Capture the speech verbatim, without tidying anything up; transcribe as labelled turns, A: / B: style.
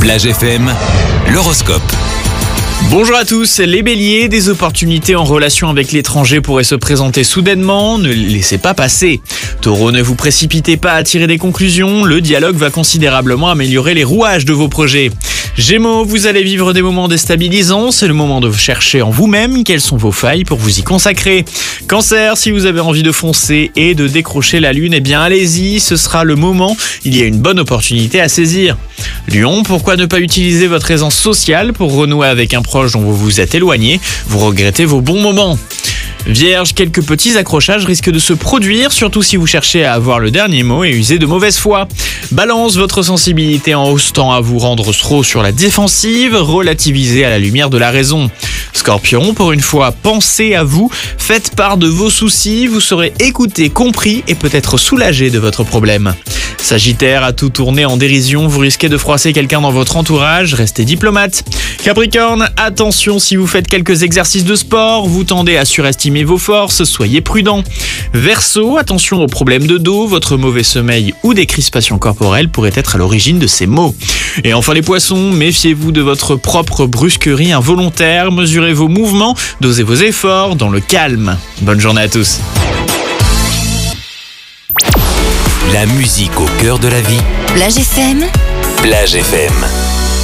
A: Plage F M, l'horoscope.
B: Bonjour à tous, les béliers, des opportunités en relation avec l'étranger pourraient se présenter soudainement, ne les laissez pas passer. Taureau, ne vous précipitez pas à tirer des conclusions, le dialogue va considérablement améliorer les rouages de vos projets. Gémeaux, vous allez vivre des moments déstabilisants, c'est le moment de chercher en vous-même quelles sont vos failles pour vous y consacrer. Cancer, si vous avez envie de foncer et de décrocher la lune, eh bien allez-y, ce sera le moment, il y a une bonne opportunité à saisir. Lion, pourquoi ne pas utiliser votre aisance sociale pour renouer avec un proche dont vous vous êtes éloigné, vous regrettez vos bons moments. Vierge, quelques petits accrochages risquent de se produire, surtout si vous cherchez à avoir le dernier mot et user de mauvaise foi. Balance, votre sensibilité en hausse tend à vous rendre trop sur la défensive, relativisez à la lumière de la raison. Scorpion, pour une fois, pensez à vous, faites part de vos soucis, vous serez écouté, compris et peut-être soulagé de votre problème. Sagittaire, à tout tourner en dérision, vous risquez de froisser quelqu'un dans votre entourage, restez diplomate. Capricorne, attention si vous faites quelques exercices de sport, vous tendez à surestimer vos forces, soyez prudent. Verseau, attention aux problèmes de dos, votre mauvais sommeil ou des crispations corporelles pourraient être à l'origine de ces maux. Et enfin les poissons, méfiez-vous de votre propre brusquerie involontaire, mesurez vos mouvements, dosez vos efforts dans le calme. Bonne journée à tous.
A: La musique au cœur de la vie.
C: Plage F M.
A: Plage F M.